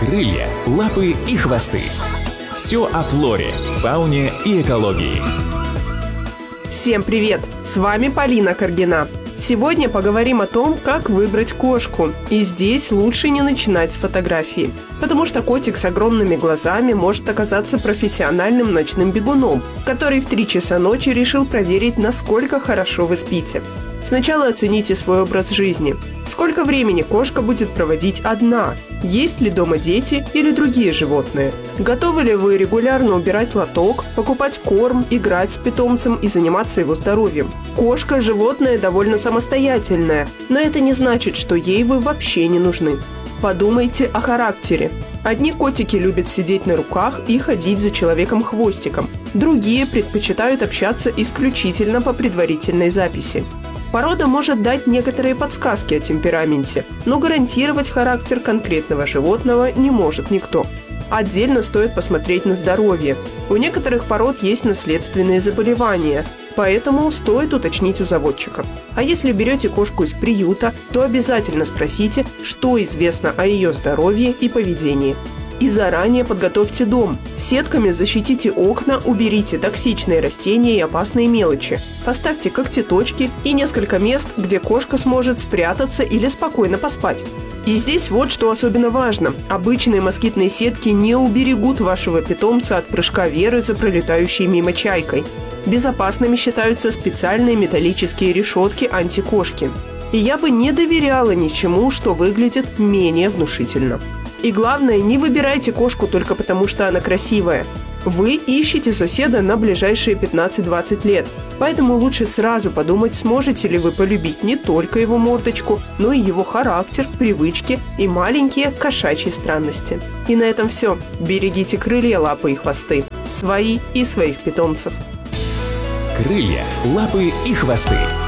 Крылья, лапы и хвосты. Все о флоре, фауне и экологии. Всем привет! С вами Полина Каргина. Сегодня поговорим о том, как выбрать кошку. И здесь лучше не начинать с фотографии. Потому что котик с огромными глазами может оказаться профессиональным ночным бегуном, который в 3 часа ночи решил проверить, насколько хорошо вы спите. Сначала оцените свой образ жизни. Сколько времени кошка будет проводить одна? Есть ли дома дети или другие животные? Готовы ли вы регулярно убирать лоток, покупать корм, играть с питомцем и заниматься его здоровьем? Кошка – животное довольно самостоятельное, но это не значит, что ей вы вообще не нужны. Подумайте о характере. Одни котики любят сидеть на руках и ходить за человеком хвостиком. Другие предпочитают общаться исключительно по предварительной записи. Порода может дать некоторые подсказки о темпераменте, но гарантировать характер конкретного животного не может никто. Отдельно стоит посмотреть на здоровье. У некоторых пород есть наследственные заболевания, поэтому стоит уточнить у заводчика. А если берете кошку из приюта, то обязательно спросите, что известно о ее здоровье и поведении. И заранее подготовьте дом. Сетками защитите окна, уберите токсичные растения и опасные мелочи. Поставьте когтеточки и несколько мест, где кошка сможет спрятаться или спокойно поспать. И здесь вот что особенно важно. Обычные москитные сетки не уберегут вашего питомца от прыжка Веры за пролетающей мимо чайкой. Безопасными считаются специальные металлические решетки антикошки. И я бы не доверяла ничему, что выглядит менее внушительно. И главное, не выбирайте кошку только потому, что она красивая. Вы ищете соседа на ближайшие 15-20 лет. Поэтому лучше сразу подумать, сможете ли вы полюбить не только его мордочку, но и его характер, привычки и маленькие кошачьи странности. И на этом все. Берегите крылья, лапы и хвосты. Свои и своих питомцев. Крылья, лапы и хвосты.